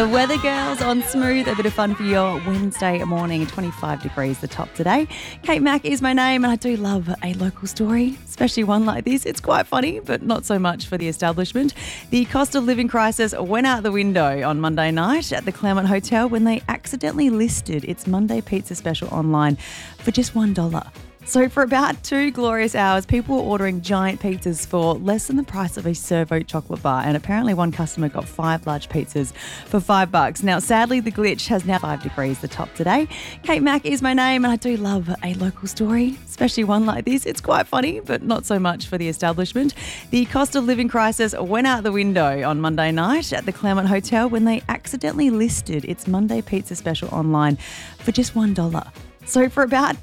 The Weather Girls on Smooth, a bit of fun for your Wednesday morning, 25 degrees the top today. Kate Mack is my name, and I do love a local story, especially one like this. It's quite funny, but not so much for the establishment. The cost of living crisis went out the window on Monday night at the Claremont Hotel when they accidentally listed its Monday Pizza special online for just $1. So for about 2 glorious hours, people were ordering giant pizzas for less than the price of a Servo chocolate bar, and apparently one customer got 5 large pizzas for $5. Now, sadly, the glitch has now 5 degrees the top today. Kate Mack is my name, and I do love a local story, especially one like this. It's quite funny, but not so much for the establishment. The cost of living crisis went out the window on Monday night at the Claremont Hotel when they accidentally listed its Monday Pizza special online for just $1. So for about